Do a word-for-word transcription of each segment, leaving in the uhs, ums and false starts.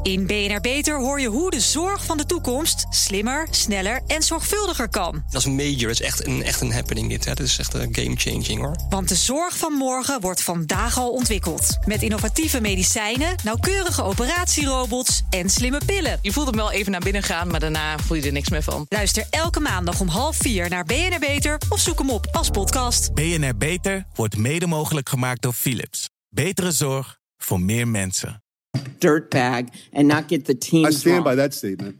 In B N R Beter hoor je hoe de zorg van de toekomst slimmer, sneller en zorgvuldiger kan. Dat is major, dat is echt een, echt een happening dit. Hè. Dat is echt een game-changing hoor. Want de zorg van morgen wordt vandaag al ontwikkeld. Met innovatieve medicijnen, nauwkeurige operatierobots en slimme pillen. Je voelt hem wel even naar binnen gaan, maar daarna voel je er niks meer van. Luister elke maandag om half vier naar B N R Beter of zoek hem op als podcast. B N R Beter wordt mede mogelijk gemaakt door Philips. Betere zorg voor meer mensen. Dirtbag and not get the team. I stand by that statement.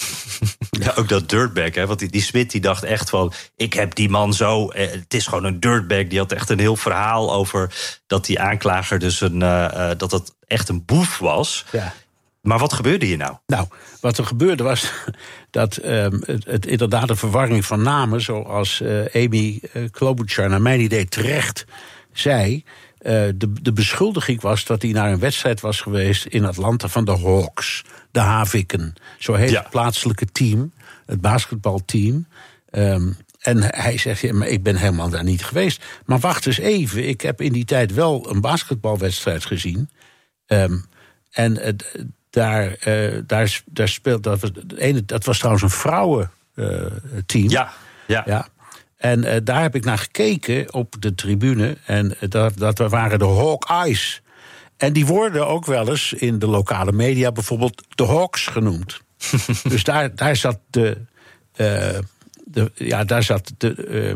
Ja, ook dat dirtbag, hè? Want die, die Smit die dacht echt van, ik heb die man zo, eh, het is gewoon een dirtbag. Die had echt een heel verhaal over dat die aanklager dus een, uh, dat het echt een boef was. Ja. Maar wat gebeurde hier nou? Nou, wat er gebeurde was dat um, het, het inderdaad een verwarring van namen, zoals uh, Amy uh, Klobuchar naar mijn idee terecht zei. Uh, de, de beschuldiging was dat hij naar een wedstrijd was geweest in Atlanta van de Hawks, de Haviken. Zo heet ja. het plaatselijke team, het basketbalteam. Um, en hij zegt, ja, maar ik ben helemaal daar niet geweest. Maar wacht eens even, ik heb in die tijd wel een basketbalwedstrijd gezien. Um, en uh, daar, uh, daar, daar speelt, dat was, ene, dat was trouwens een vrouwenteam. Uh, ja, ja. ja. En uh, daar heb ik naar gekeken op de tribune. En uh, dat, dat waren de Hawkeyes. En die worden ook wel eens in de lokale media bijvoorbeeld de Hawks genoemd. Dus daar, daar zat de, uh, de, ja, daar zat de, uh,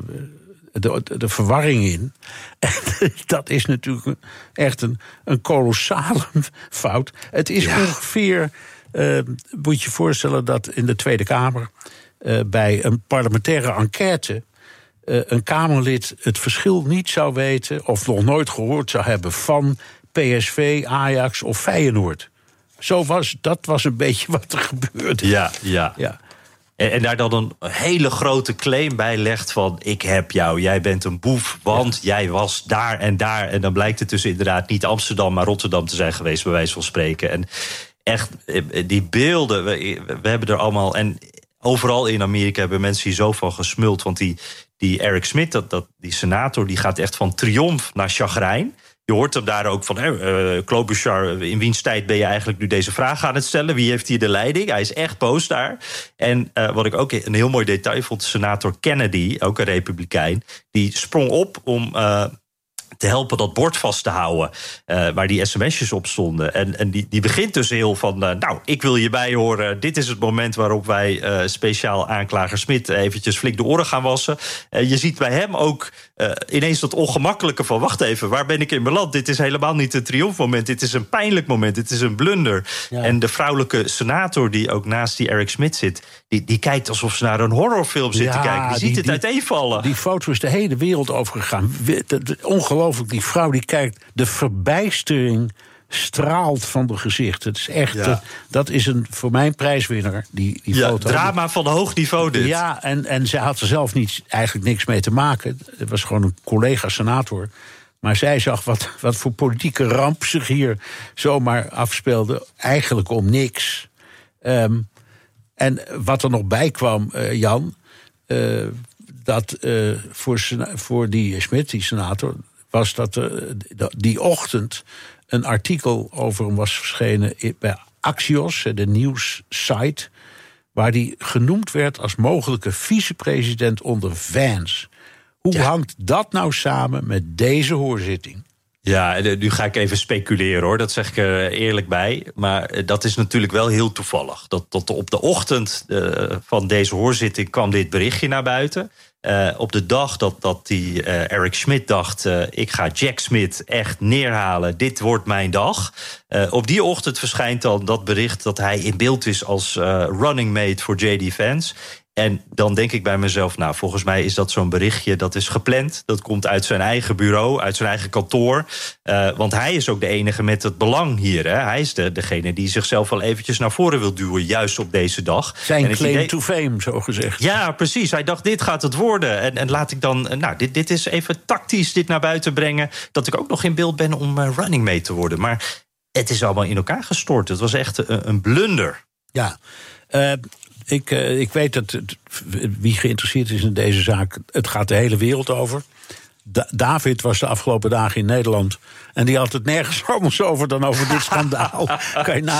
de, de, de verwarring in. En dat is natuurlijk echt een, een kolossale fout. Het is ja. ongeveer, uh, moet je je voorstellen dat in de Tweede Kamer uh, bij een parlementaire enquête Uh, een Kamerlid het verschil niet zou weten of nog nooit gehoord zou hebben van P S V, Ajax of Feyenoord. Zo was, dat was een beetje wat er gebeurde. Ja, ja. ja. En, en daar dan een hele grote claim bij legt van, ik heb jou, jij bent een boef, want ja. jij was daar en daar. En dan blijkt het dus inderdaad niet Amsterdam, maar Rotterdam te zijn geweest, bij wijze van spreken. En echt, die beelden, we, we hebben er allemaal, en overal in Amerika hebben mensen hier zo van gesmuld, want die Die Eric Smit, dat, dat, die senator, die gaat echt van triomf naar chagrijn. Je hoort hem daar ook van, uh, Klobuchar, in wiens tijd ben je eigenlijk nu deze vraag aan het stellen? Wie heeft hier de leiding? Hij is echt boos daar. En uh, wat ik ook een heel mooi detail vond, senator Kennedy, ook een republikein, die sprong op om Uh, te helpen dat bord vast te houden, uh, waar die sms'jes op stonden. En, en die, die begint dus heel van, uh, nou, ik wil je bijhoren. Dit is het moment waarop wij uh, speciaal aanklager Smit eventjes flink de oren gaan wassen. Uh, je ziet bij hem ook uh, ineens dat ongemakkelijke van, wacht even, waar ben ik in beland? Dit is helemaal niet een triomfmoment, dit is een pijnlijk moment, dit is een blunder. Ja. En de vrouwelijke senator die ook naast die Eric Smit zit, die, die kijkt alsof ze naar een horrorfilm zit ja, te kijken. Die, die ziet het die, uiteenvallen. Die foto is de hele wereld overgegaan. Ongelooflijk. Die vrouw die kijkt, de verbijstering straalt van de gezicht. Het is echt, ja. uh, dat is een voor mij een prijswinnaar, die, die ja, foto. Drama van hoog niveau dit. Ja, en, en zij had er zelf niet, eigenlijk niks mee te maken. Het was gewoon een collega-senator. Maar zij zag wat, wat voor politieke ramp zich hier zomaar afspeelde. Eigenlijk om niks. Um, en wat er nog bij kwam, uh, Jan, Uh, dat uh, voor, voor die Smit, die senator, was dat er die ochtend een artikel over hem was verschenen bij Axios, de nieuwssite, waar hij genoemd werd als mogelijke vicepresident onder Vance. Hoe ja. hangt dat nou samen met deze hoorzitting? Ja, nu ga ik even speculeren hoor, dat zeg ik er eerlijk bij. Maar dat is natuurlijk wel heel toevallig. Dat, dat op de ochtend uh, van deze hoorzitting kwam dit berichtje naar buiten. Uh, op de dag dat, dat die uh, Eric Smit dacht, Uh, ik ga Jack Smit echt neerhalen, dit wordt mijn dag. Uh, op die ochtend verschijnt dan dat bericht dat hij in beeld is als uh, running mate voor J D Vance. En dan denk ik bij mezelf, nou, volgens mij is dat zo'n berichtje, dat is gepland. Dat komt uit zijn eigen bureau, uit zijn eigen kantoor. Uh, want hij is ook de enige met het belang hier. Hè. Hij is de, degene die zichzelf wel eventjes naar voren wil duwen, juist op deze dag. Zijn en claim idee, to fame, zo gezegd. Ja, precies. Hij dacht, dit gaat het worden. En, en laat ik dan, nou, dit, dit is even tactisch dit naar buiten brengen, dat ik ook nog in beeld ben om uh, running mate te worden. Maar het is allemaal in elkaar gestort. Het was echt een, een blunder. Ja, uh, Ik, uh, ik weet dat het, wie geïnteresseerd is in deze zaak, het gaat de hele wereld over. Da- David was de afgelopen dagen in Nederland en die had het nergens anders over dan over dit schandaal. Kan je na